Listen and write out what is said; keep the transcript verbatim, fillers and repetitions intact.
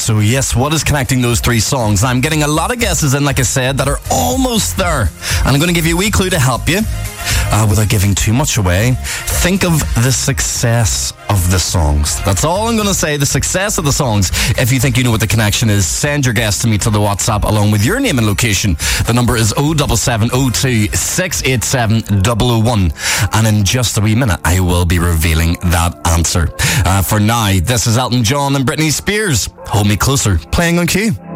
So yes, what is connecting those three songs? I'm getting a lot of guesses in, like I said, that are almost there. And I'm going to give you a wee clue to help you, uh, without giving too much away. Think of the success of the songs. That's all I'm going to say, the success of the songs. If you think you know what the connection is, send your guess to me to the WhatsApp along with your name and location. The number is oh seven seven oh two, six eight seven, oh oh one. And in just a wee minute, I will be revealing that answer. Uh, for now, this is Elton John and Britney Spears. Hold Me Closer, playing on Q.